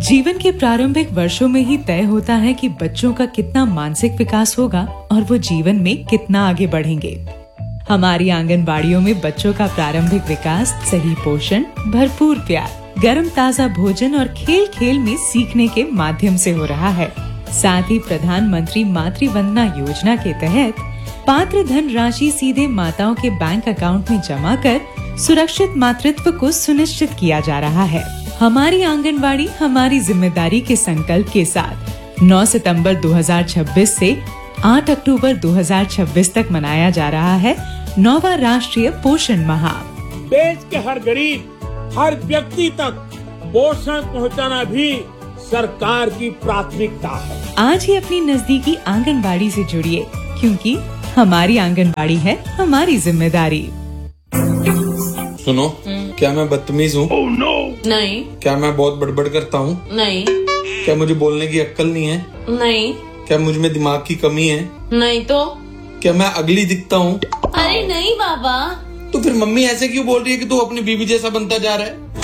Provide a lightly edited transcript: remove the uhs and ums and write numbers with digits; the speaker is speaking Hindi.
जीवन के प्रारंभिक वर्षों में ही तय होता है कि बच्चों का कितना मानसिक विकास होगा और वो जीवन में कितना आगे बढ़ेंगे। हमारी आंगनबाड़ियों में बच्चों का प्रारंभिक विकास सही पोषण, भरपूर प्यार, गर्म ताजा भोजन और खेल खेल में सीखने के माध्यम से हो रहा है। साथ ही प्रधानमंत्री मातृ वंदना योजना के तहत पात्र धन राशि सीधे माताओं के बैंक अकाउंट में जमा कर सुरक्षित मातृत्व को सुनिश्चित किया जा रहा है। हमारी आंगनबाड़ी हमारी जिम्मेदारी के संकल्प के साथ 9 सितंबर 2026 से 8 अक्टूबर 2026 तक मनाया जा रहा है 9वां राष्ट्रीय पोषण माह। देश के हर गरीब, हर व्यक्ति तक पोषण पहुंचाना भी सरकार की प्राथमिकता है। आज ही अपनी नजदीकी आंगनबाड़ी से जुड़िए, क्योंकि हमारी आंगनबाड़ी है हमारी जिम्मेदारी। सुनो, क्या मैं बदतमीज हूँ? Oh, no! नहीं। क्या मैं बहुत बड़बड़ करता हूँ? नहीं। क्या मुझे बोलने की अक्ल नहीं है? नहीं। क्या मुझ में दिमाग की कमी है? नहीं तो। क्या मैं अगली दिखता हूँ? अरे नहीं बाबा। तो फिर मम्मी ऐसे क्यों बोल रही है कि तू अपनी बीवी जैसा बनता जा रहा है?